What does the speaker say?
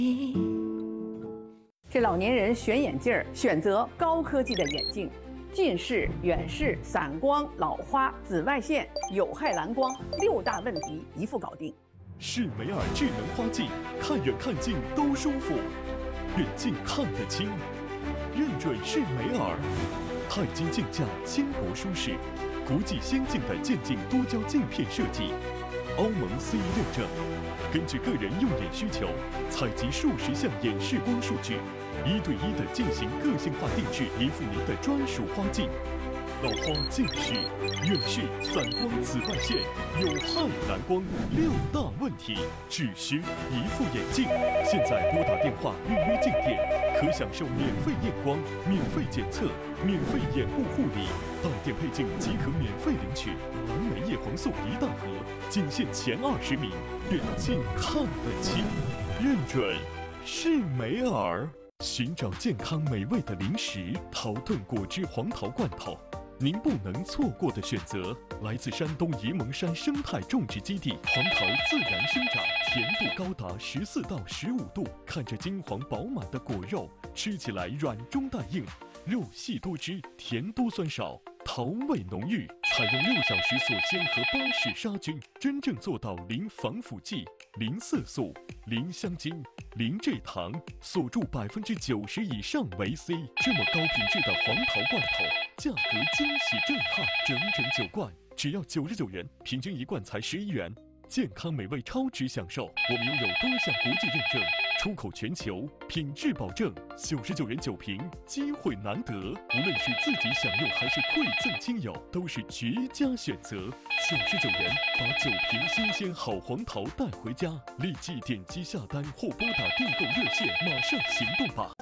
这老年人选眼镜儿，选择高科技的眼镜，近视、远视、散光、老花、紫外线、有害蓝光6大问题一副搞定。 适美尔智能花镜，看远看近都舒服，远近看得清，认准是美尔。钛金镜架轻薄舒适，国际先进的渐进多焦镜片设计，欧盟 CE 认证。根据个人用眼需求，采集数十项眼视光数据，1对1的进行个性化定制，依附您的专属花镜。老花、近视、远视、散光、紫外线、有害蓝光6大问题，只需一副眼镜。现在拨打电话预约镜店，可享受免费验光、免费检测、免费眼部护理，到店配镜即可免费领取蓝莓叶黄素1大盒，仅限前20名。远近看得清，认准是美尔。寻找健康美味的零食，桃盾果汁黄桃罐头。您不能错过的选择，来自山东沂蒙山生态种植基地，黄桃自然生长，甜度高达14到15度，看着金黄饱满的果肉，吃起来软中带硬，肉细多汁，甜多酸少，桃味浓郁，采用6小时锁鲜和巴氏杀菌，真正做到零防腐剂、零色素、零香精、零蔗糖，锁住90%以上维 C。这么高品质的黄桃罐头，价格惊喜震撼，整9罐，只要99元，平均1罐才11元。健康美味超值享受，我们拥有多项国际认证，出口全球，品质保证。99元9瓶，机会难得，无论是自己享用还是馈赠亲友，都是绝佳选择。99元把9瓶新鲜好黄桃带回家，立即点击下单或拨打订购热线，马上行动吧。